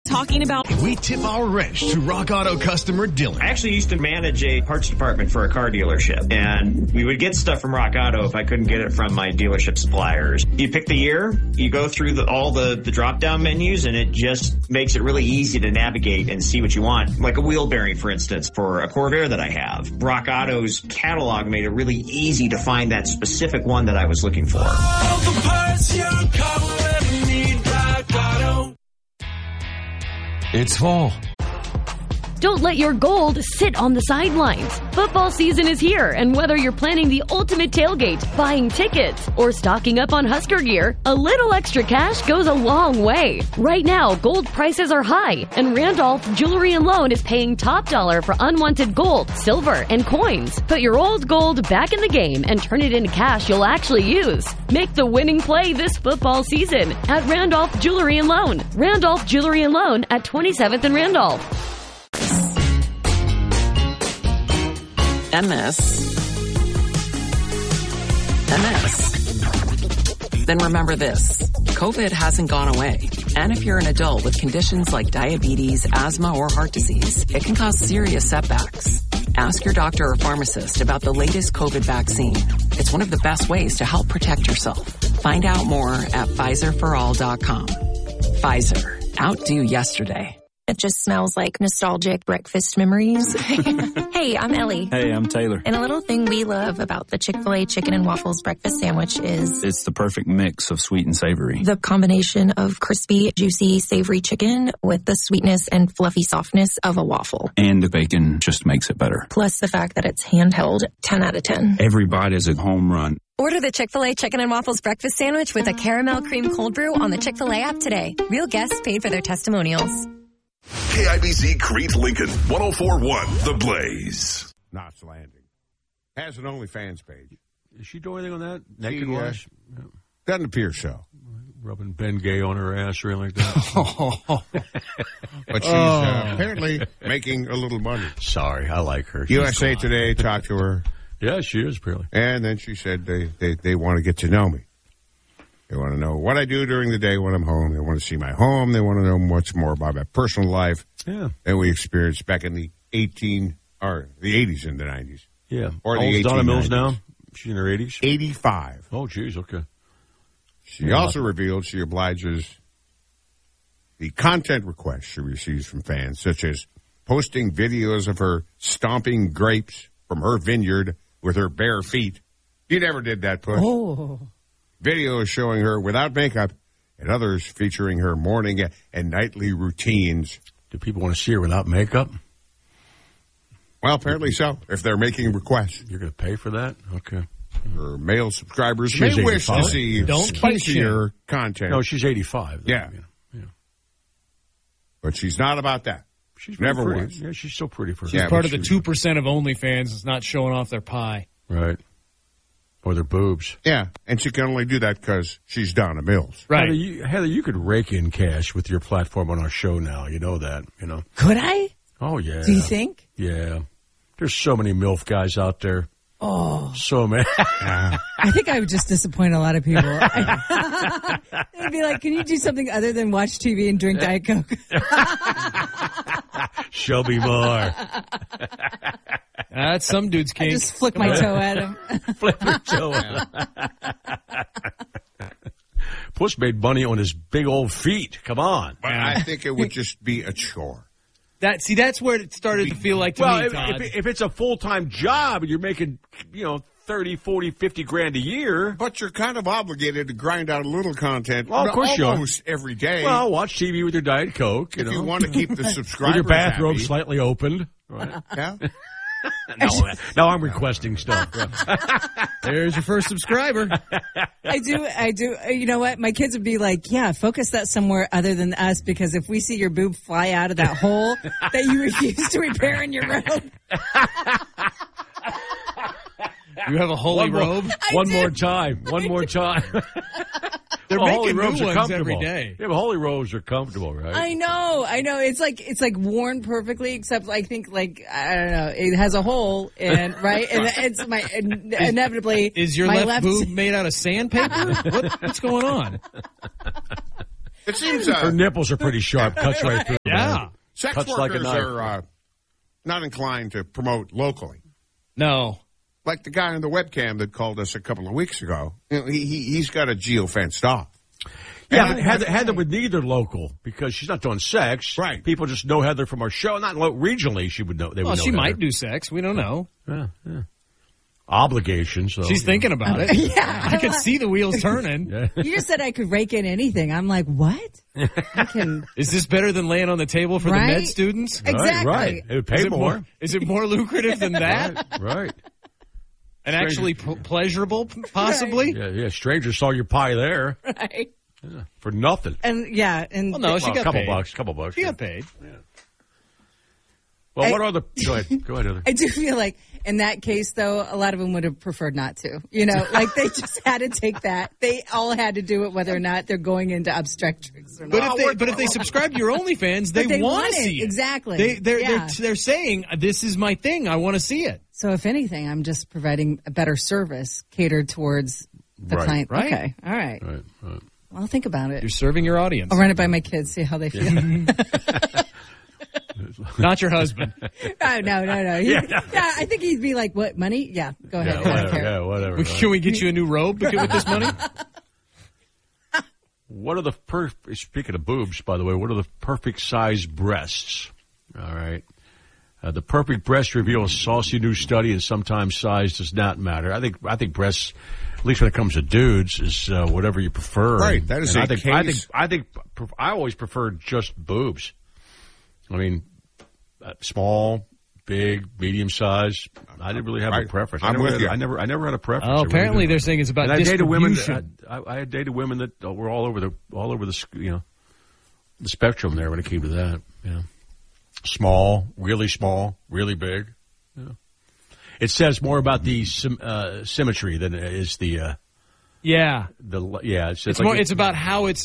talking about. We tip our wrench to Rock Auto customer Dylan. I actually used to manage a parts department for a car dealership, and we would get stuff from Rock Auto if I couldn't get it from my dealership suppliers. You pick the year, you go through all the drop-down menus, and it just makes it really easy to navigate and see what you want. Like a wheel bearing, for instance, for a Corvair that I have. Rock Auto's catalog made it really easy to find that specific one that I was looking for. All the parts your car will ever need, Rock Auto. It's fall. Don't let your gold sit on the sidelines. Football season is here, and whether you're planning the ultimate tailgate, buying tickets, or stocking up on Husker gear, a little extra cash goes a long way. Right now, gold prices are high, and Randolph Jewelry and Loan is paying top dollar for unwanted gold, silver, and coins. Put your old gold back in the game and turn it into cash you'll actually use. Make the winning play this football season at Randolph Jewelry and Loan. Randolph Jewelry and Loan at 27th and Randolph. MS. Then remember this. COVID hasn't gone away. And if you're an adult with conditions like diabetes, asthma, or heart disease, it can cause serious setbacks. Ask your doctor or pharmacist about the latest COVID vaccine. It's one of the best ways to help protect yourself. Find out more at PfizerForAll.com. Pfizer. Outdo yesterday. It just smells like nostalgic breakfast memories. Hey, I'm Ellie. Hey, I'm Taylor. And a little thing we love about the Chick-fil-A chicken and waffles breakfast sandwich is... it's the perfect mix of sweet and savory. The combination of crispy, juicy, savory chicken with the sweetness and fluffy softness of a waffle. And the bacon just makes it better. Plus the fact that it's handheld, 10 out of 10. Every bite is a home run. Order the Chick-fil-A Chicken and Waffles breakfast sandwich with a caramel cream cold brew on the Chick-fil-A app today. Real guests paid for their testimonials. KIBZ Crete Lincoln, 104.1 The Blaze. Knots Landing has an OnlyFans page. Is she doing anything on that? Naked Wash? Yeah. Doesn't appear so. Rubbing Ben Gay on her ass or anything like that. But she's apparently making a little money. Sorry, I like her. USA Today talked to her. Yeah, she is, apparently. And then she said they want to get to know me. They want to know what I do during the day when I'm home. They want to see my home. They want to know much more about my personal life than we experienced back in the 80s and the 90s. Yeah. Or the 1890s. Donna Mills now? She's in her 80s? 85. Oh, geez, okay. She also revealed she obliges the content requests she receives from fans, such as posting videos of her stomping grapes from her vineyard with her bare feet. You never did that, Puss. Oh. Videos showing her without makeup and others featuring her morning and nightly routines. Do people want to see her without makeup? Well, apparently so, if they're making requests. You're going to pay for that? Okay. Her male subscribers She's may wish 85. to see spicier content. No, she's 85. Yeah. But she's not about that. She's never pretty. was. Yeah, she's so pretty for her. She's part of the 2% of OnlyFans that's not showing off their pie. Right. Or their boobs. Yeah, and she can only do that because she's Donna Mills. Right. Heather, you could rake in cash with your platform on our show now. You know that, you know. Could I? Oh, yeah. Do you think? Yeah. There's so many MILF guys out there. Oh. So many. I think I would just disappoint a lot of people. They'd be like, can you do something other than watch TV and drink Diet Coke? Show me more. That's some dude's case. I just flick my toe at him. Flip your toe at him. Puss made money on his big old feet. Come on. But I think it would just be a chore. That's where it started to feel like to me, Todd. If it's a full-time job and you're making, 30, 40, 50 grand a year. But you're kind of obligated to grind out a little content of course almost every day. Well, watch TV with your Diet Coke. If you want to keep the subscribers with your bathrobe happy. Slightly opened. Right? Yeah. Now I'm requesting stuff. There's your first subscriber. I do. You know what? My kids would be like, yeah, focus that somewhere other than us, because if we see your boob fly out of that hole that you refuse to repair in your room. You have a holy robe? One more time. They're making new robes are ones comfortable every day. Yeah, but holy robes are comfortable, right? I know. It's like worn perfectly, except I think I don't know. It has a hole, and it's inevitably. Is your my left boob made out of sandpaper? What's going on? It seems her nipples are pretty sharp. Cuts right through. Sex Cuts like a workers knife. are not inclined to promote locally. No. Like the guy on the webcam that called us a couple of weeks ago. You know, he's got a geo fenced off. Yeah, but Heather would neither local because she's not doing sex. Right. People just know Heather from our show. Not regionally, she would know. They would know she Heather. might do sex. We don't know. Yeah. Obligations. So, She's thinking about it. Yeah. I could see the wheels turning. You just said I could rake in anything. I'm like, what? I can. Is this better than laying on the table for the med students? Exactly. Right. It would pay more. Is it more lucrative than that? Right. And actually pleasurable, possibly? Yeah. Strangers saw your pie there. Right. Yeah, for nothing. And and well, no, she got a couple paid. Couple bucks. She got paid. Yeah. Well, what other? Go ahead, Heather. I do feel like in that case, though, a lot of them would have preferred not to. You know, like they just had to take that. They all had to do it, whether or not they're going into obstetrics or not. But if they subscribe to your OnlyFans, they want to see it. Exactly. They're saying this is my thing. I want to see it. So if anything, I'm just providing a better service catered towards the client. Right. Okay. All right. Right. Well, I'll think about it. You're serving your audience. I'll run it by my kids, see how they feel. Not your husband. No. I think he'd be like, what, money? Yeah, go ahead. Whatever. Can we get you a new robe with this money? What are the speaking of boobs, by the way, what are the perfect size breasts? All right. The perfect breast reveals saucy new study, and sometimes size does not matter. I think breasts, at least when it comes to dudes, is whatever you prefer. Right. That is I always preferred just boobs. I mean, small, big, medium size. I didn't really have a preference. I never had a preference. Oh, apparently they're saying it's about distribution. I had dated women that were all over the the spectrum there when it came to that. Yeah. Small, really big. Yeah. It says more about the symmetry than it is the. It's about how it's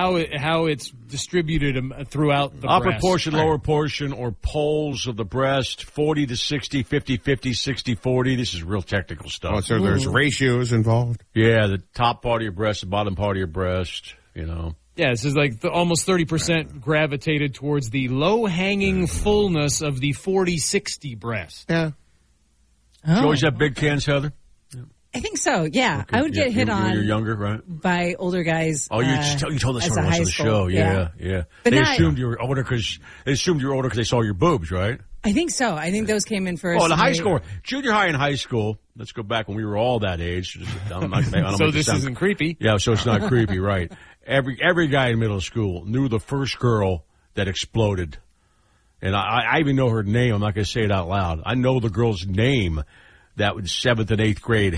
distributed throughout the upper breast. portion, lower portion, or poles of the breast, 40 to 60, 50-50, 60-40. This is real technical stuff. Oh, so there's ratios involved? Yeah, the top part of your breast, the bottom part of your breast, Yeah, this is like almost 30% gravitated towards the low-hanging fullness of the 40-60 breast. Yeah. Did you always have big cans, Heather? I think so, yeah. Okay. I would get hit on when you're younger, right? by older guys. Oh, you told us as on a high the school. show. Yeah. But they assumed you were older because they saw your boobs, right? I think so. I think those came in first. Oh, the high school, junior high and high school. Let's go back when we were all that age. So this isn't creepy. Yeah, so it's not creepy, right? Every guy in middle school knew the first girl that exploded. And I even know her name. I'm not going to say it out loud. I know the girl's name that in 7th and 8th grade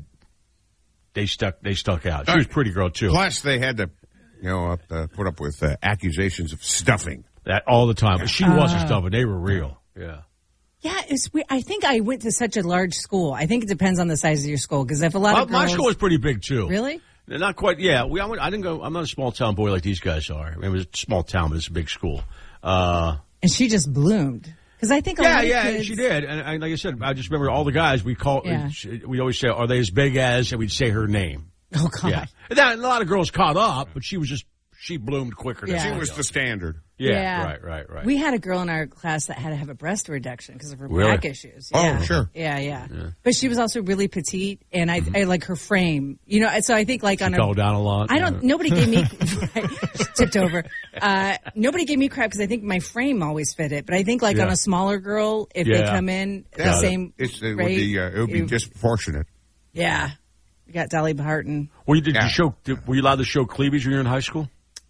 they stuck out. She was a pretty girl, too. Plus, they had to, put up with accusations of stuffing. That all the time. But she wasn't stuffing. They were real. Yeah. Yeah, it's weird. I think I went to such a large school. I think it depends on the size of your school. Because if a lot of girls... My school was pretty big, too. Really? Not quite, yeah. I didn't go. I'm not a small town boy like these guys are. I mean, it was a small town, but it's a big school. And she just bloomed. Because I think a lot of kids... she did. And like I said, I just remember all the guys we always say, are they as big as, and we'd say her name. Oh, God. Yeah. And a lot of girls caught up, but she bloomed quicker than She was the standard. Yeah. Right. We had a girl in our class that had to have a breast reduction because of her Really? back issues. Oh, sure. Yeah. But she was also really petite, and I like her frame. So I think like she fell down a lot. Nobody gave me tipped over. Nobody gave me crap because I think my frame always fit it. But I think like on a smaller girl, if they come in the same it rate, would be disproportionate. Yeah. We got Dolly Parton. Were you allowed to show cleavage when you were in high school?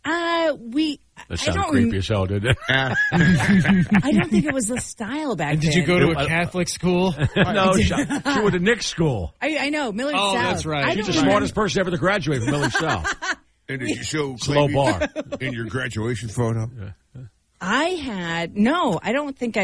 That That sounded creepy as hell, didn't it? I don't think it was the style back then. Did you go to a Catholic school? No, she went to Nick's school. I know, Millard South. That's right. She's the smartest person ever to graduate from Millard South. And did you show Slow bar in your graduation photo? I don't think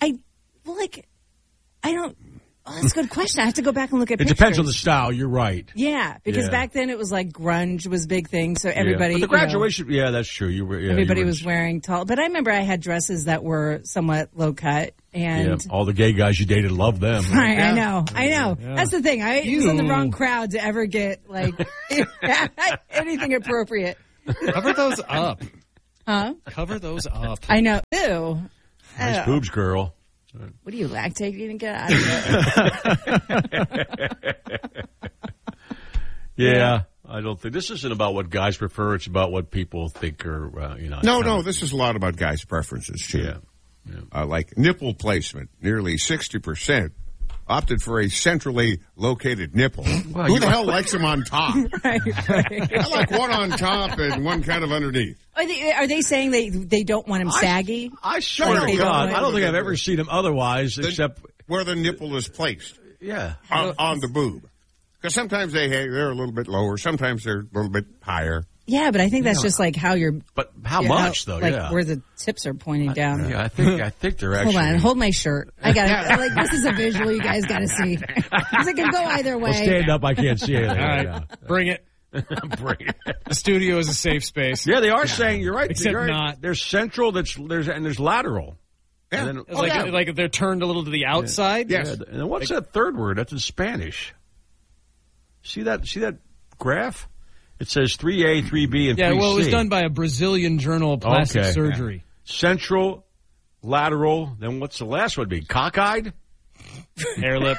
Oh, that's a good question. I have to go back and look at pictures. It depends on the style. You're right. Yeah, because back then it was like grunge was a big thing, so everybody... But the graduation, that's true. Everybody was wearing tall... But I remember I had dresses that were somewhat low-cut, and... all the gay guys you dated loved them. Right, I know. Yeah. That's the thing. I was in the wrong crowd to ever get, like, anything appropriate. Cover those up. Huh? Cover those up. I know. Ew. Nice Oh. boobs, girl. What are you lactating to get out of here? Yeah, I don't think this isn't about what guys prefer. It's about what people think are, No, this is a lot about guys' preferences, too. Like nipple placement. Nearly 60% opted for a centrally located nipple. Well, Who the hell likes them on top? right. I like one on top and one kind of underneath. Are they saying they don't want him saggy? I swear Like to they God, don't I don't think I've ever seen him otherwise, except where the nipple is placed. Yeah, on the boob. Because sometimes they're a little bit lower, sometimes they're a little bit higher. Yeah, but I think that's just like how you're. But how much though? Like where the tips are pointing down. Yeah, I think they're actually. Hold on, hold my shirt. I got it. Like this is a visual you guys got to see. Because it can go either way. Well, stand up. I can't see anything. All right, bring it. Bring it. The studio is a safe space. Yeah, they are saying you're right. Except you're right. not. There's central. There's lateral. Yeah. And then, It's like they're turned a little to the outside. Yes. Yeah, and then what's that third word? That's in Spanish. See that graph? It says 3A, 3B, and 3C. Yeah, well, it was done by a Brazilian journal of plastic surgery. Central, lateral, then what's the last one be? Cockeyed? Hair lip.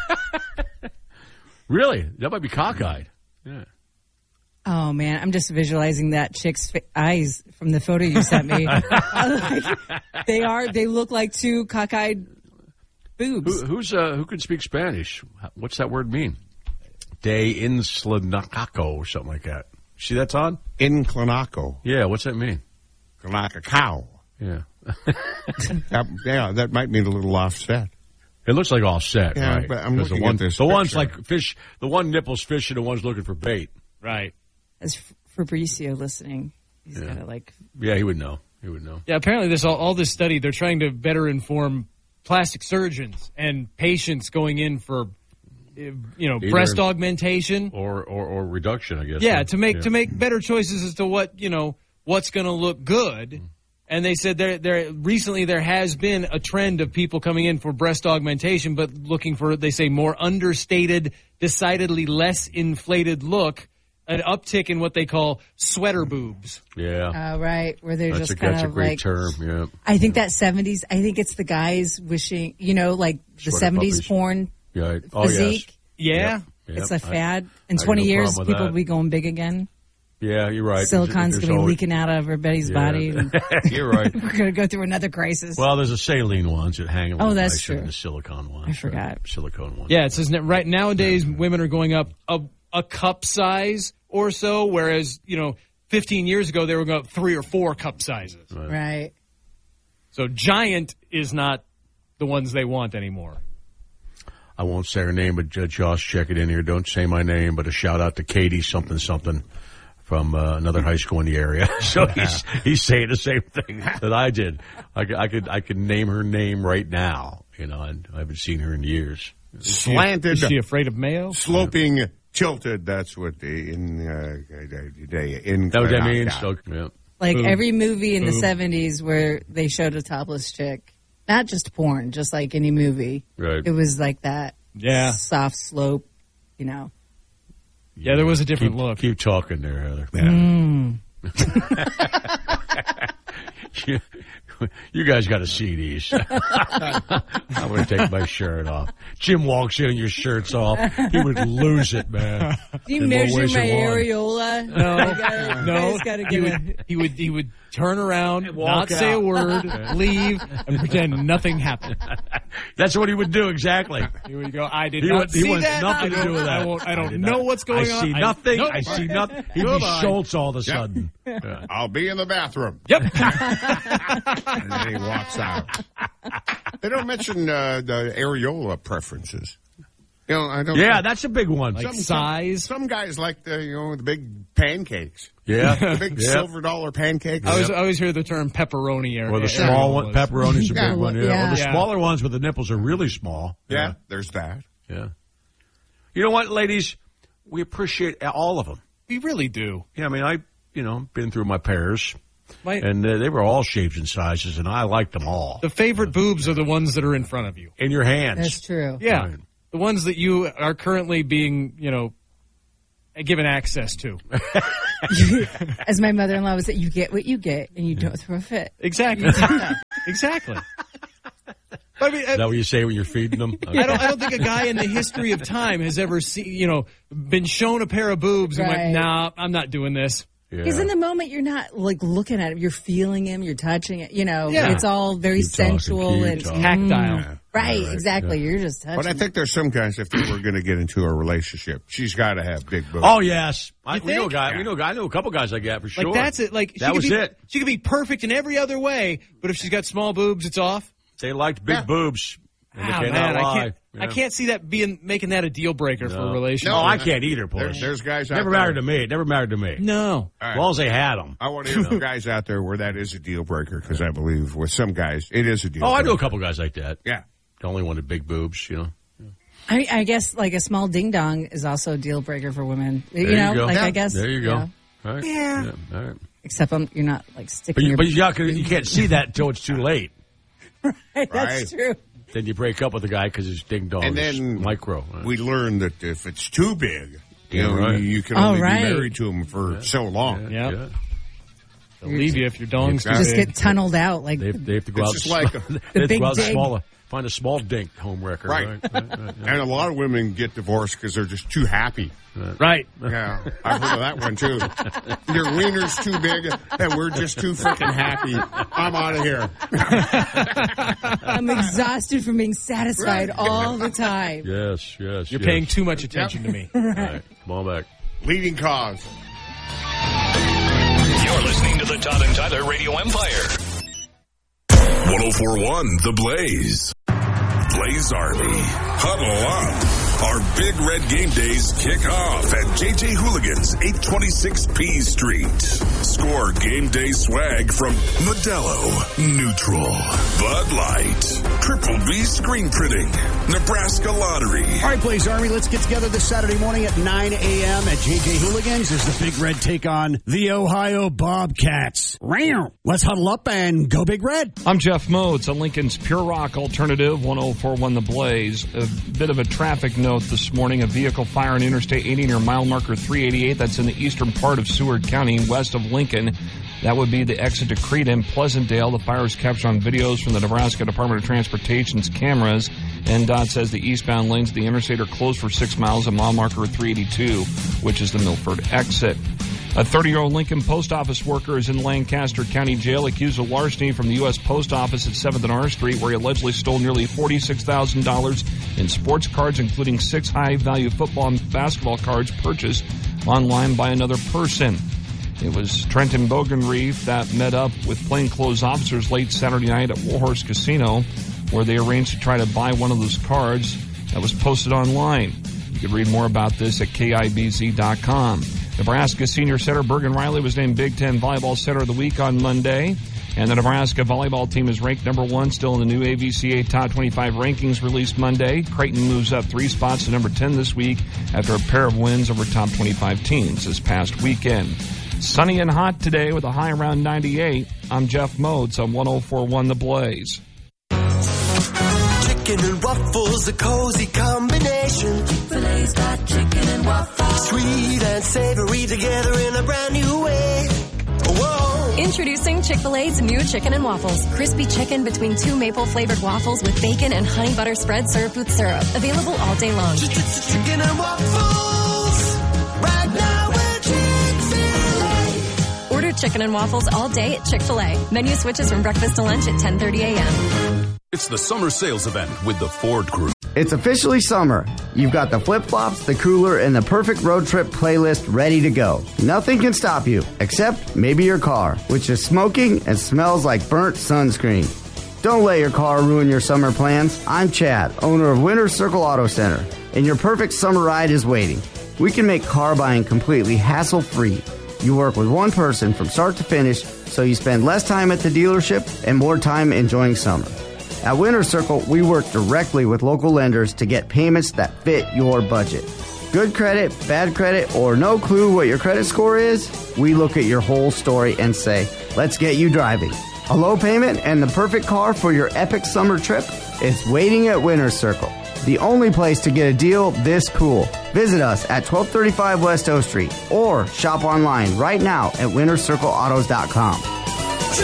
Really? That might be cockeyed. Yeah. Oh man, I'm just visualizing that chick's eyes from the photo you sent me. They look like two cockeyed boobs. Who can speak Spanish? What's that word mean? De inclinaco or something like that. See that's on? Inclinaco. Yeah, what's that mean? Like a cow. Yeah. That might mean a little offset. It looks like offset, yeah, right? But I'm looking at this the one's picture. like fish. The one nipple's fishing, the one's looking for bait. Right. As Fabrizio listening, he's got to like. Yeah, he would know. He would know. Yeah, apparently all this study, they're trying to better inform plastic surgeons and patients going in for, Either breast augmentation or reduction, I guess. Yeah, to make better choices as to what's going to look good. And they said recently there has been a trend of people coming in for breast augmentation, but looking for, they say, more understated, decidedly less inflated look, an uptick in what they call sweater boobs. Yeah. Right, where they're just kind of like. That's a great term, yeah. I think that 70s, I think it's the guys wishing, like the Sweater 70s puppies. porn Yeah. Oh, physique. Yeah. Yep. It's a fad. In I 20 have no years, problem with people that. will be going big again. Yeah, you're right. Silicon's There's going to be always- leaking out of everybody's Yeah. body. And You're right. we're going to go through another crisis. Well, there's the saline ones that hang a little that's nicer than true. the silicone ones. I forgot. Silicone ones. Yeah, it says right nowadays women are going up a cup size or so, whereas 15 years ago they were going up 3 or 4 cup sizes. Right. So giant is not the ones they want anymore. I won't say her name, but Josh, check it in here. Don't say my name, but a shout out to Katie something from another high school in the area. So he's saying the same thing that I did. I could name her name right now, and I haven't seen her in years. Slanted. Is she afraid of mayo? Sloping, tilted. That's what in That what that means? So, yeah. Like Boob. every movie in the Boob. 70s where they showed a topless chick. Not just porn, just like any movie. Right. It was like that. Yeah. Soft slope, Yeah, there was a different look. Keep talking there, Heather. You guys got to see these. I'm going to take my shirt off. Jim walks in and your shirt's off. He would lose it, man. Do you In more measure ways my than one. areola? No, Gotta he would turn around, walk not say a out. word, leave, and pretend nothing happened. That's what he would do, exactly. He would go, I did He not wants see that. nothing to do with that. I don't know what's going on. I see nothing. Nope. I see nothing. He'd be Goodbye. Schultz all of a sudden. Yeah. I'll be in the bathroom. Yep. And then he walks out. They don't mention the areola preferences. I don't. Yeah, that's a big one. Like size. Some guys like the big pancakes. Yeah. The big Yeah. silver dollar pancakes. I always hear the term pepperoni. Or the small one, pepperoni's a big one. Yeah. Yeah. Or the Yeah. smaller ones with the nipples are really small. Yeah, there's that. Yeah. You know what, ladies? We appreciate all of them. We really do. Yeah, I mean, been through my pairs, My, and they were all shapes and sizes, and I liked them all. the favorite boobs are the ones that are in front of you. In your hands. That's true. Yeah. Right. The ones that you are currently being, given access to. As my mother-in-law would say, you get what you get, and you don't throw a fit. Exactly. Exactly. I mean, is that what you say when you're feeding them? I don't think a guy in the history of time has ever been shown a pair of boobs and went, nah, I'm not doing this. Because in the moment, you're not looking at him. You're feeling him. You're touching it. It's all very Keep sensual talking, and tactile. Right, exactly. Yeah. You're just touching. But I think there's some guys, if they were going to get into a relationship, she's got to have big boobs. Oh, yes. I know a couple guys like that for sure. Like, that's it. Like, that was it. She could be perfect in every other way, but if she's got small boobs, it's off. They liked big boobs. And they man, lie. I can't see that making that a deal breaker for a relationship. No, I can't either, Push. There's guys out Never there. Never mattered to me. No. As long as they had them. I want to hear guys out there where that is a deal breaker, because I believe with some guys, it is a deal breaker. I know a couple guys like that. Yeah. Only wanted big boobs, I guess like a small ding dong is also a deal breaker for women. There you go. I guess. There you go. Yeah. All right. Yeah. All right. Except you're not like sticking. But you can't see that until it's too late. Right, that's true. Then you break up with the guy because his ding dong is micro. Right? We learned that if it's too big, right. you can only be married to him for so long. Yeah. They'll leave you if your dong's too big. Just get tunneled out. Like they have to go out. Just like the big ding. Find a small dink homewrecker. Right. And a lot of women get divorced because they're just too happy. Right. Yeah. I've heard of that one, too. Your wiener's too big, and we're just too freaking happy. I'm out of here. I'm exhausted from being satisfied all the time. Yes. You're paying too much attention to me. Right. Come on back. Leading cause. You're listening to the Todd and Tyler Radio Empire. 104.1 The Blaze. Blaze Army. Huddle up. Our Big Red Game Days kick off at JJ Hooligans, 826 P Street. Score game day swag from Modelo, Neutral, Bud Light, Triple B Screen Printing, Nebraska Lottery. All right, Blaze Army, let's get together this Saturday morning at 9 a.m. at JJ Hooligans as the Big Red take on the Ohio Bobcats. Let's huddle up and go Big Red. I'm Jeff Modes on Lincoln's Pure Rock Alternative, 104.1 The Blaze. A bit of a traffic note this morning. A vehicle fire on Interstate 80 near mile marker 388. That's in the eastern part of Seward County, west of Lincoln. That would be the exit to Crete and Pleasantdale. The fire is captured on videos from the Nebraska Department of Transportation's cameras. NDOT says the eastbound lanes of the interstate are closed for 6 miles at mile marker 382, which is the Milford exit. A 30-year-old Lincoln post office worker is in Lancaster County Jail accused of larceny from the U.S. Post Office at 7th and R Street, where he allegedly stole nearly $46,000 in sports cards, including 6 high-value football and basketball cards purchased online by another person. It was Trenton Bogenreef that met up with plainclothes officers late Saturday night at Warhorse Casino, where they arranged to try to buy one of those cards that was posted online. You can read more about this at KIBZ.com. Nebraska senior setter Bergen Riley was named Big Ten Volleyball Setter of the Week on Monday. And the Nebraska volleyball team is ranked number 1 still in the new AVCA Top 25 rankings released Monday. Creighton moves up 3 spots to number 10 this week after a pair of wins over top 25 teams this past weekend. Sunny and hot today with a high around 98. I'm Jeff Modes on 104.1 The Blaze. Chicken and waffles, a cozy combination. Chick-fil-A's got chicken and waffles. Sweet and savory together in a brand new way. Whoa. Introducing Chick-fil-A's new chicken and waffles. Crispy chicken between 2 maple-flavored waffles with bacon and honey butter spread served with syrup. Available all day long. Chicken and waffles. Right now we're Chick-fil-A. Order chicken and waffles all day at Chick-fil-A. Menu switches from breakfast to lunch at 10:30 a.m. It's the summer sales event with the Ford Crew. It's officially summer. You've got the flip-flops, the cooler, and the perfect road trip playlist ready to go. Nothing can stop you, except maybe your car, which is smoking and smells like burnt sunscreen. Don't let your car ruin your summer plans. I'm Chad, owner of Winter Circle Auto Center, and your perfect summer ride is waiting. We can make car buying completely hassle-free. You work with one person from start to finish, so you spend less time at the dealership and more time enjoying summer. At Winter Circle, we work directly with local lenders to get payments that fit your budget. Good credit, bad credit, or no clue what your credit score is? We look at your whole story and say, let's get you driving. A low payment and the perfect car for your epic summer trip? It's waiting at Winter Circle, the only place to get a deal this cool. Visit us at 1235 West O Street or shop online right now at wintercircleautos.com.